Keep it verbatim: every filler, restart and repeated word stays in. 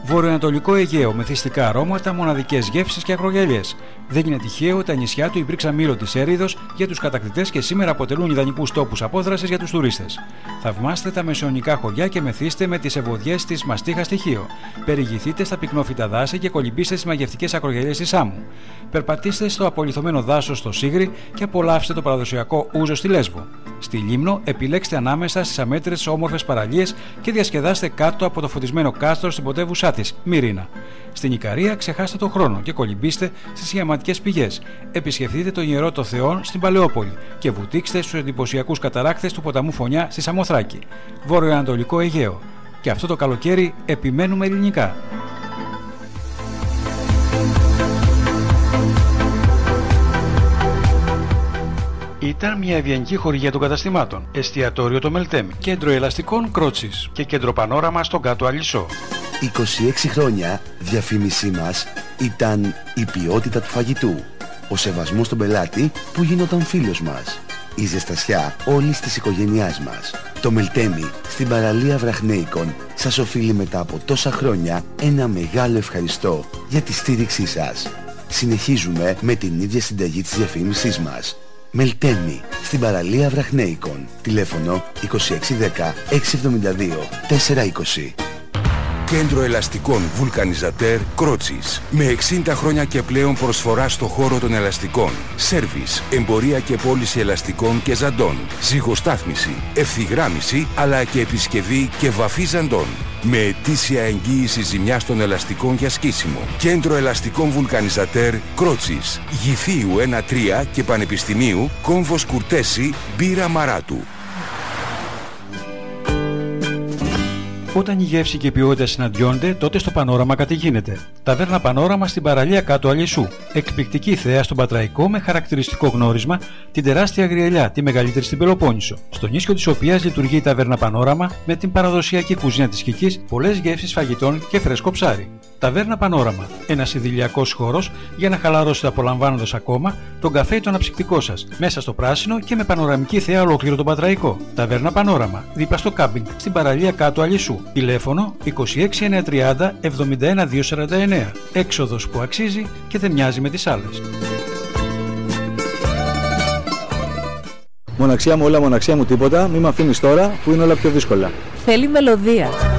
Βορειοανατολικό Αιγαίο, μεθυστικά αρώματα, μοναδικές γεύσεις και ακρογιαλιές. Δεν είναι τυχαίο ότι τα νησιά του υπήρξαν μήλο της έρηδος για τους κατακτητές και σήμερα αποτελούν ιδανικούς τόπους απόδρασης για τους τουρίστες. Θαυμάστε τα μεσαιωνικά χωριά και μεθύστε με τις ευωδιές της μαστίχας στοιχείο. Περιηγηθείτε στα πυκνόφυτα δάση και κολυμπήστε στις μαγευτικές ακρογιαλιές της Σάμου. Περπατήστε στο απολιθωμένο δάσος στο Σίγρη και απολαύστε το παραδοσιακό ούζο στη Λέσβο. Στη Λίμνο, επιλέξτε ανάμεσα στις αμέτρητες όμορφες παραλίες και διασκεδάστε κάτω από το φωτισμένο κάστρο στην πρωτεύουσά της, Μυρίνα. Στην Ικαρία, ξεχάστε τον χρόνο και κολυμπήστε στις ιαματικές πηγές. Επισκεφτείτε τον Ιερό των Θεών στην Παλαιόπολη και βουτήξτε στους εντυπωσιακούς καταράκτες του ποταμού Φωνιά στη Σαμοθράκη. Βορειοανατολικό Αιγαίο. Και αυτό το καλοκαίρι επιμένουμε ελληνικά. Ήταν μια ευγενική χορηγία των καταστημάτων. Εστιατόριο το Μελτέμι, κέντρο ελαστικών Κρότσις και κέντρο Πανόραμα στον Κάτω Αλυσσό. είκοσι έξι χρόνια διαφήμισή μας ήταν η ποιότητα του φαγητού, ο σεβασμός στον πελάτη που γινόταν φίλος μας, η ζεστασιά όλης της οικογένειάς μας. Το Μελτέμι στην παραλία Βραχνέικον σας οφείλει μετά από τόσα χρόνια ένα μεγάλο ευχαριστώ για τη στήριξή σας. Συνεχίζουμε με την ίδια συνταγή της διαφήμισής μας. Μελτέμι στην παραλία Βραχνέικον. Τηλέφωνο είκοσι έξι δέκα έξι εβδομήντα δύο τέσσερα είκοσι. Κέντρο ελαστικών Vulcanisateur Κρότσις. Με εξήντα χρόνια και πλέον προσφορά στο χώρο των ελαστικών. Σέρβις, εμπορία και πώληση ελαστικών και ζαντών. Ζυγοστάθμιση, ευθυγράμμιση αλλά και επισκευή και βαφή ζαντών. Με ετήσια εγγύηση ζημιάς των ελαστικών για σκίσιμο. Κέντρο ελαστικών Vulcanisateur Κρότσις. Γυφίου ένα τρία και Πανεπιστημίου Κόμβος Κουρτέση Μπύρα Μαράτου. Όταν η γεύση και η ποιότητα συναντιόνται, τότε στο Πανόραμα κάτι γίνεται. Ταβέρνα Πανόραμα στην παραλία Κάτω Αλυσσού. Εκπληκτική θέα στον Πατραϊκό με χαρακτηριστικό γνώρισμα την τεράστια γριελιά, τη μεγαλύτερη στην Πελοπόννησο. Στο νήσιο της οποίας λειτουργεί η Ταβέρνα Πανόραμα με την παραδοσιακή κουζίνα της Κικής, πολλές γεύσεις φαγητών και φρέσκο ψάρι. Ταβέρνα Πανόραμα. Ένας ιδηλιακός χώρος για να χαλαρώσετε απολαμβάνοντας ακόμα τον καφέ ή το αναψυκτικό σας. Μέσα στο πράσινο και με πανοραμική θέα ολόκληρο τον Πατραϊκό. Ταβέρνα Πανόραμα. Δίπλα στο κάμπινγκ στην παραλία Κάτω Αλυσσού. Τηλέφωνο είκοσι έξι εννιακόσια τριάντα εβδομήντα ένα διακόσια σαράντα εννέα. Έξοδος που αξίζει και δεν μοιάζει με τις άλλες. Μοναξιά μου όλα, μοναξιά μου τίποτα. Μη μ' αφήνεις τώρα που είναι όλα πιο δύσκολα. Θέλει μελωδία.